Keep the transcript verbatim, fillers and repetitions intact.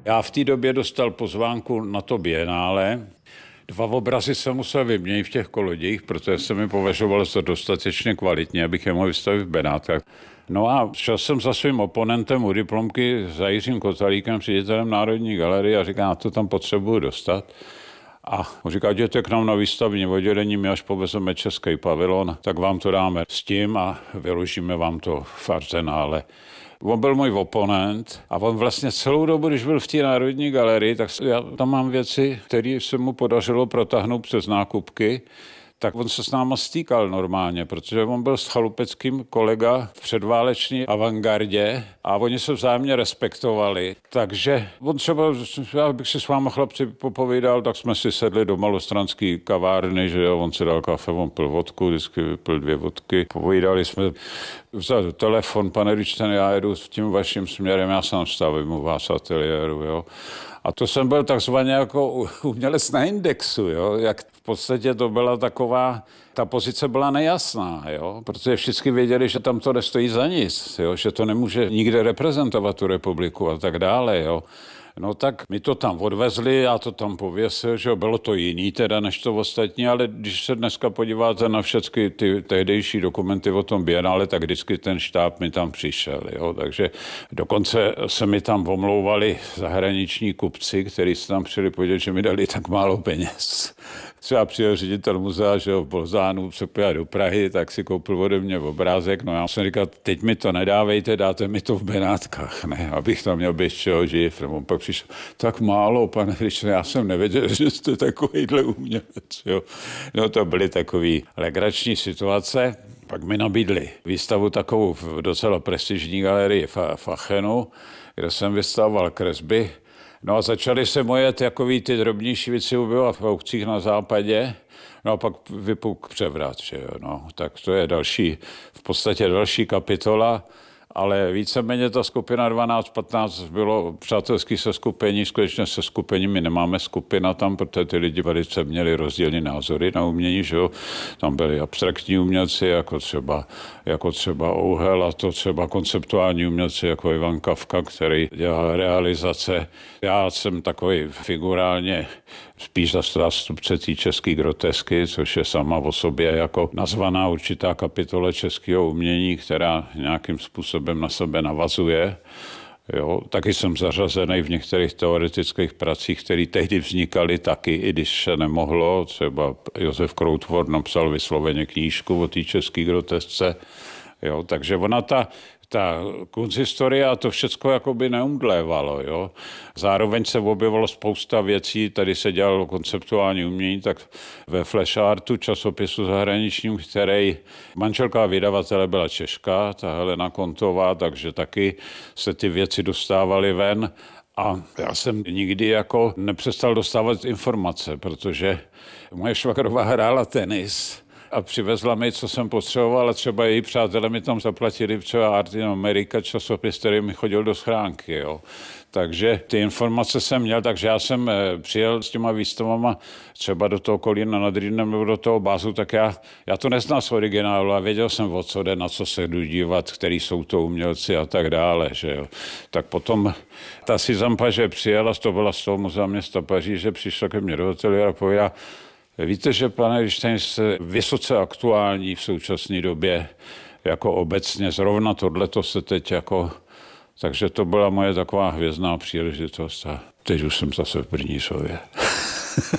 Já v té době dostal pozvánku na to bienále. Dva obrazy jsem musel vyměnit v těch kolodějích, protože jsem mi považoval za dostatečně kvalitní, abych je mohl vystavit v Benátkách. No a šel jsem za svým oponentem u diplomky, za Jiřím Kotalíkem, ředitelem Národní galerie, a říká, já to tam potřebuji dostat. A on říká, jděte k nám na výstavní oddělení, my až povezeme český pavilon, tak vám to dáme s tím a vyložíme vám to v arzenále. On byl můj oponent a on vlastně celou dobu, když byl v té Národní galerii, tak já tam mám věci, které se mu podařilo protáhnout přes nákupky, tak on se s náma stýkal normálně, protože on byl s Chalupeckým kolega v předváleční avantgardě a oni se vzájemně respektovali. Takže on třeba, já bych si s váma chlapci popovídal, tak jsme si sedli do malostranský kavárny, že jo, on si dal kafe, on pil vodku, vždycky vypil dvě vodky. Povídali jsme, vzal telefon, pane Richten, já jedu tím vaším směrem, já sám stavím u vás ateliéru, jo. A to jsem byl takzvaně jako umělec na indexu, jo, jak v podstatě to byla taková, ta pozice byla nejasná, jo, protože všichni věděli, že tam to nestojí za nic, jo, že to nemůže nikde reprezentovat tu republiku a tak dále, jo. No tak mi to tam odvezli, já to tam pověsil, že bylo to jiný teda než to ostatní, ale když se dneska podíváte na všechny ty tehdejší dokumenty o tom bienále, tak vždycky ten štáb mi tam přišel, jo, takže dokonce se mi tam omlouvali zahraniční kupci, kteří se tam přijeli podívat, že mi dali tak málo peněz. Třeba přijel ředitel muzea, že jo, v Bolzánu, se pojel do Prahy, tak si koupil ode mě obrázek, no já jsem říkal, teď mi to nedávejte, dáte mi to v Benátkách, ne, abych tam měl bez čeho žít. On pak přišel, tak málo, pane Richten, já jsem nevěděl, že jste takovýhle umělec, jo. No to byly takový legrační situace. Pak mi nabídli výstavu takovou v docela prestižní galerii v Achenu, kde jsem vystavoval kresby. No a začaly se moje takový ty drobnější věci objevovat v aukcích na západě. No a pak vypuk převrat, že jo, no. Tak to je další, v podstatě další kapitola. Ale víceméně ta skupina dvanáct patnáct bylo přátelský seskupení, skutečně seskupení, my nemáme skupina tam, protože ty lidi velice měli rozdílné názory na umění, že jo. Tam byli abstraktní umělci, jako třeba, jako třeba Ouhel, a to třeba konceptuální umělci, jako Ivan Kafka, který dělal realizace. Já jsem takový figurálně spíš zástupce té české grotesky, což je sama o sobě jako nazvaná určitá kapitola českého umění, která nějakým způsobem na sebe navazuje. Jo, taky jsem zařazený v některých teoretických pracích, které tehdy vznikaly taky, i když se nemohlo. Třeba Josef Kroutvor napsal vysloveně knížku o té české grotesce. Jo, takže ona ta Ta kunsthistorie a to všecko jakoby neumdlévalo, jo. Zároveň se objevilo spousta věcí, tady se dělalo konceptuální umění, tak ve Flash Artu, časopisu zahraničním, který manželka vydavatele byla Češka, ta Helena Kontová, takže taky se ty věci dostávaly ven. A já jsem nikdy jako nepřestal dostávat informace, protože moje švagrová hrála tenis a přivezla mi, co jsem potřeboval, a třeba její přátelé mi tam zaplatili třeba Art in America, časopis, který mi chodil do schránky, jo. Takže ty informace jsem měl, takže já jsem přijel s těma výstavama třeba do toho Kolína nad Rýnem nebo do toho Bázu, tak já, já to neznal z originálu a věděl jsem, o co jde, na co se jdu dívat, který jsou to umělci a tak dále, že jo. Tak potom ta Suzanne Paget přijela, to byla z toho muzea města Paříže, přišla ke mně do ateliéru a pověděla, víte, že pane Richten je vysoce aktuální v současné době, jako obecně, zrovna tohleto se teď jako, takže to byla moje taková hvězdná příležitost a teď už jsem zase v Brníšově.